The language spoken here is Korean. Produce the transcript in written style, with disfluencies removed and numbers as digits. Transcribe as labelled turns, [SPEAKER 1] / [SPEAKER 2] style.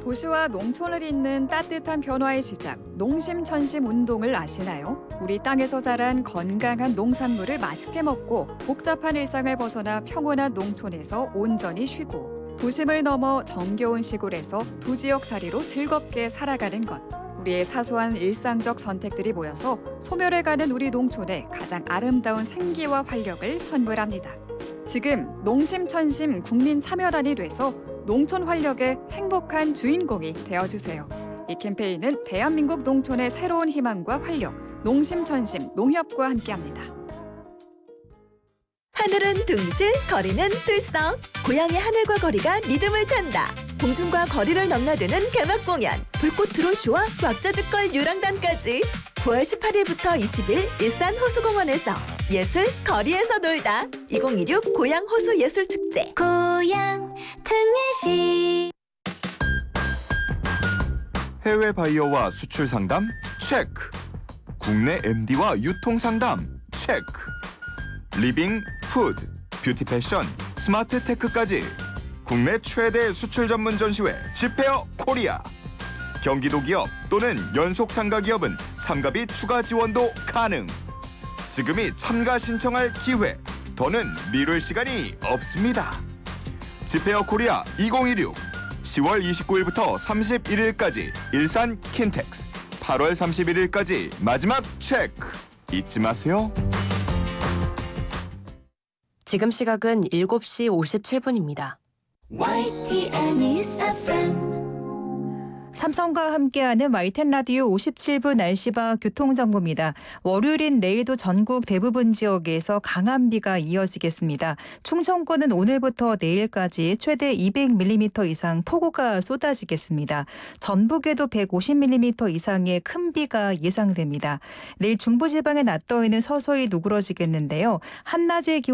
[SPEAKER 1] 도시와 농촌을 잇는 따뜻한 변화의 시작, 농심천심 운동을 아시나요? 우리 땅에서 자란 건강한 농산물을 맛있게 먹고 복잡한 일상을 벗어나 평온한 농촌에서 온전히 쉬고 도심을 넘어 정겨운 시골에서 두 지역 살이로 즐겁게 살아가는 것. 우리의 사소한 일상적 선택들이 모여서 소멸해가는 우리 농촌의 가장 아름다운 생기와 활력을 선물합니다. 지금 농심천심 국민참여단이 돼서 농촌 활력의 행복한 주인공이 되어주세요. 이 캠페인은 대한민국 농촌의 새로운 희망과 활력, 농심천심 농협과 함께합니다.
[SPEAKER 2] 하늘은 둥실, 거리는 들썩. 고향의 하늘과 거리가 리듬을 탄다. 공중과 거리를 넘나드는 개막 공연, 불꽃 드론쇼와 왁자지껄 유랑단까지 9월 18일부터 20일 일산 호수공원에서 예술 거리에서 놀다. 2026 고향 호수 예술 축제.
[SPEAKER 3] 고향 특례시.
[SPEAKER 4] 해외 바이어와 수출 상담 체크. 국내 MD와 유통 상담 체크. 리빙, 푸드, 뷰티 패션, 스마트 테크까지 국내 최대 수출 전문 전시회 지페어 코리아. 경기도 기업 또는 연속 참가 기업은 참가비 추가 지원도 가능. 지금이 참가 신청할 기회. 더는 미룰 시간이 없습니다. 지페어 코리아 2026 10월 29일부터 31일까지 일산 킨텍스, 8월 31일까지 마지막 체크. 잊지 마세요.
[SPEAKER 5] 지금 시각은 7시 57분입니다.
[SPEAKER 3] YTN News FM.
[SPEAKER 6] 삼성과 함께하는 YTN 라디오 57분 날씨와 교통정보입니다. 월요일인 내일도 전국 대부분 지역에서 강한 비가 이어지겠습니다. 충청권은 오늘부터 내일까지 최대 200mm 이상 폭우가 쏟아지겠습니다. 전북에도 150mm 이상의 큰 비가 예상됩니다. 내일 중부지방의 낮 더위는 서서히 누그러지겠는데요. 한낮의 기온